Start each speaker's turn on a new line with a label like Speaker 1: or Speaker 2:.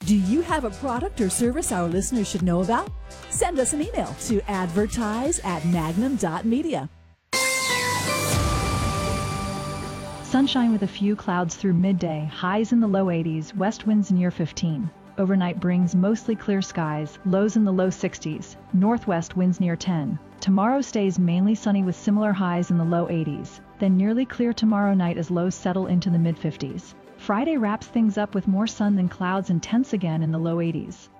Speaker 1: Do you have a product or service our listeners should know about? Send us an email to advertise@magnum.media.
Speaker 2: Sunshine with a few clouds through midday, highs in the low 80s, west winds near 15. Overnight brings mostly clear skies, lows in the low 60s, northwest winds near 10. Tomorrow stays mainly sunny with similar highs in the low 80s, then nearly clear tomorrow night as lows settle into the mid 50s. Friday wraps things up with more sun than clouds and temps again in the low 80s.